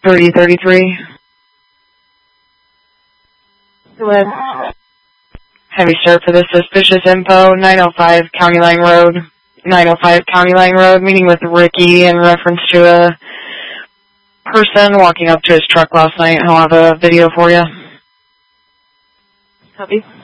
3033. Go ahead. Heavy start for this suspicious info, 905 County Line Road. 905 County Line Road, meeting with Ricky in reference to a person walking up to his truck last night. I'll have a video for you. Copy.